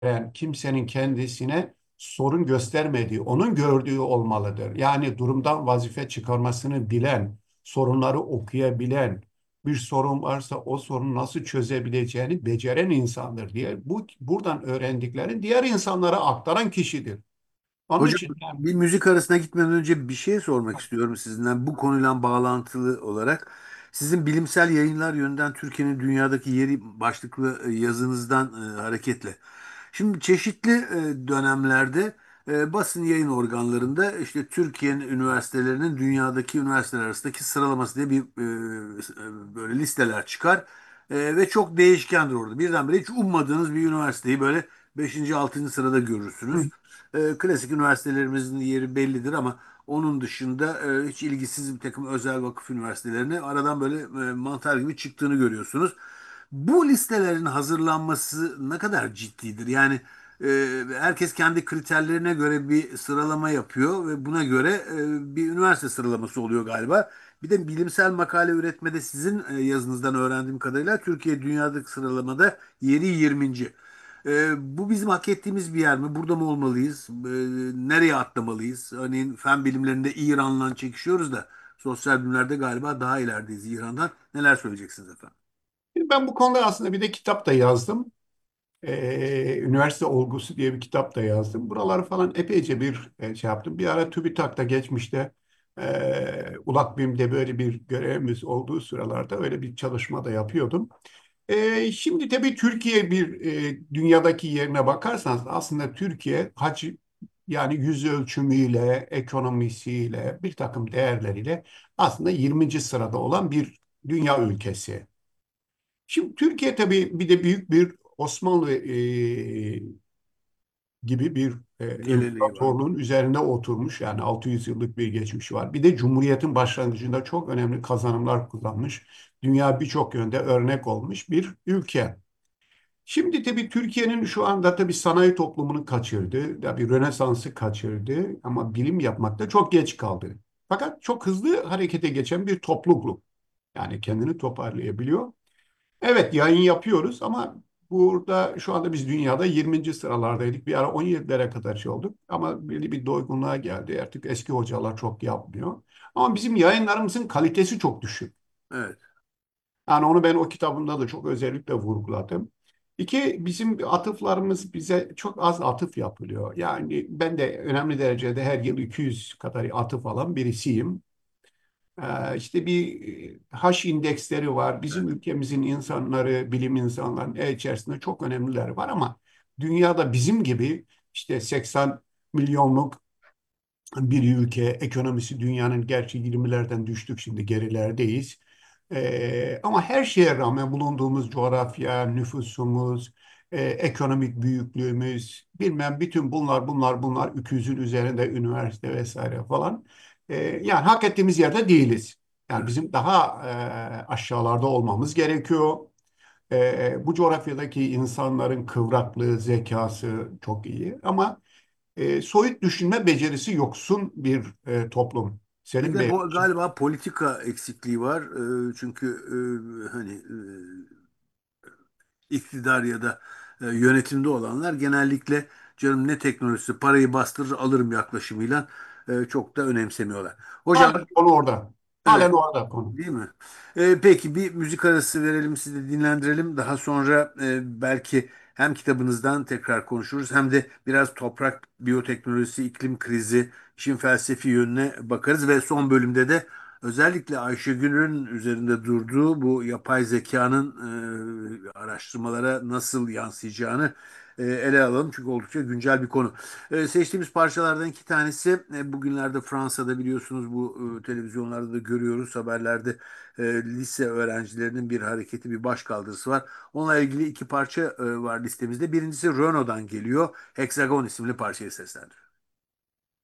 Yani kimsenin kendisine sorun göstermediği, onun gördüğü olmalıdır. Yani durumdan vazife çıkarmasını bilen, sorunları okuyabilen, bir sorun varsa o sorunu nasıl çözebileceğini beceren insandır diye. Buradan öğrendiklerini diğer insanlara aktaran kişidir. Onun Hocam, için yani bir müzik arasına gitmeden önce bir şey sormak istiyorum sizden bu konuyla bağlantılı olarak. Sizin bilimsel yayınlar yönden Türkiye'nin dünyadaki yeri başlıklı yazınızdan hareketle. Şimdi çeşitli dönemlerde basın yayın organlarında işte Türkiye'nin üniversitelerinin dünyadaki üniversiteler arasındaki sıralaması diye böyle listeler çıkar. Ve çok değişkendir orada. Birdenbire hiç ummadığınız bir üniversiteyi böyle beşinci, 6. sırada görürsünüz. Klasik üniversitelerimizin yeri bellidir ama onun dışında hiç ilgisiz bir takım özel vakıf üniversitelerine aradan böyle mantar gibi çıktığını görüyorsunuz. Bu listelerin hazırlanması ne kadar ciddidir? Yani herkes kendi kriterlerine göre bir sıralama yapıyor ve buna göre bir üniversite sıralaması oluyor galiba. Bir de bilimsel makale üretmede sizin yazınızdan öğrendiğim kadarıyla Türkiye dünyadaki sıralamada yeri 20. Bu bizim hak ettiğimiz bir yer mi? Burada mı olmalıyız? Nereye atlamalıyız? Örneğin fen bilimlerinde İran'la çekişiyoruz da sosyal bilimlerde galiba daha ilerideyiz İran'dan. Neler söyleyeceksiniz efendim? ben bu konuda aslında bir de kitap da yazdım. Üniversite Olgusu diye bir kitap da yazdım. Buraları falan epeyce bir şey yaptım. Bir ara TÜBİTAK'ta geçmişte ULAKBİM'de böyle bir görevimiz olduğu sıralarda öyle bir çalışma da yapıyordum. Şimdi tabii Türkiye bir dünyadaki yerine bakarsanız aslında Türkiye yani yüz ölçümüyle, ekonomisiyle, bir takım değerleriyle aslında 20. sırada olan bir dünya ülkesi. Şimdi Türkiye tabii bir de büyük bir Osmanlı gibi bir Geleneği var. imparatorluğun üzerinde oturmuş, yani 600 yıllık bir geçmiş var. Bir de Cumhuriyet'in başlangıcında çok önemli kazanımlar kazanmış, dünya birçok yönde örnek olmuş bir ülke. Şimdi tabii Türkiye'nin şu anda tabii sanayi toplumunu kaçırdı, tabii Rönesans'ı kaçırdı ama bilim yapmakta çok geç kaldı. Fakat çok hızlı harekete geçen bir topluluk. Yani kendini toparlayabiliyor. Evet, yayın yapıyoruz ama burada şu anda biz dünyada 20. sıralardaydık. Bir ara 17'lere kadar şey olduk ama belli bir doygunluğa geldi. Artık eski hocalar çok yapmıyor. Ama bizim yayınlarımızın kalitesi çok düşük. Evet. Yani onu ben o kitabımda da çok özellikle vurguladım. İki, bizim atıflarımız bize çok az atıf yapılıyor. Yani ben de önemli derecede her yıl 200 kadar atıf alan birisiyim. İşte bir H indeksleri var. Bizim Evet. ülkemizin insanları, bilim insanların içerisinde çok önemliler var ama dünyada bizim gibi işte 80 milyonluk bir ülke, ekonomisi dünyanın gerçi 20'lerden düştük, şimdi gerilerdeyiz. Ama her şeye rağmen bulunduğumuz coğrafya, nüfusumuz, ekonomik büyüklüğümüz, bilmem bütün bunlar 200'ün üzerinde üniversite vesaire falan. Yani hak ettiğimiz yerde değiliz. Yani Evet. bizim daha aşağılarda olmamız gerekiyor. Bu coğrafyadaki insanların kıvraklığı, zekası çok iyi ama soyut düşünme becerisi yoksun bir toplum. Bir Selim de Bey. bu galiba politika eksikliği var. Çünkü hani iktidar ya da yönetimde olanlar genellikle canım ne teknolojisi parayı bastırır alırım yaklaşımıyla çok da önemsemiyorlar. Hocam, Halen konu orada. evet. Halen orada konu. Değil mi? Peki bir müzik arası verelim, sizi dinlendirelim. Daha sonra belki hem kitabınızdan tekrar konuşuruz hem de biraz toprak biyoteknolojisi, iklim krizi, işin felsefi yönüne bakarız ve son bölümde de özellikle Ayşegül'ün üzerinde durduğu bu yapay zekanın araştırmalara nasıl yansıyacağını ele alalım. Çünkü oldukça güncel bir konu. Seçtiğimiz parçalardan iki tanesi bugünlerde Fransa'da biliyorsunuz bu televizyonlarda da görüyoruz haberlerde lise öğrencilerinin bir hareketi, bir başkaldırısı var. Onunla ilgili iki parça var listemizde. Birincisi Renault'dan geliyor. Hexagon isimli parçayı seslendiriyor.